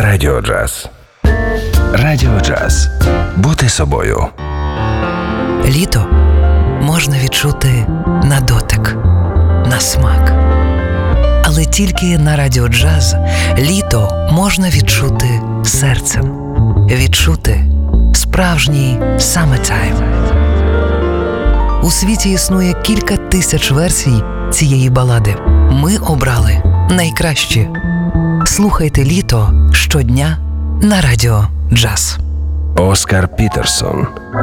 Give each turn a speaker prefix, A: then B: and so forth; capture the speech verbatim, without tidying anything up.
A: Радіо Джаз. Радіо Джаз. Бути собою.
B: Літо можна відчути на дотик, на смак. Але тільки на Радіо Джаз літо можна відчути серцем. Відчути справжній summertime. У світі існує кілька тисяч версій цієї балади. Ми обрали найкращі. Слухайте літо щодня на Радіо Джаз.
A: Оскар Пітерсон.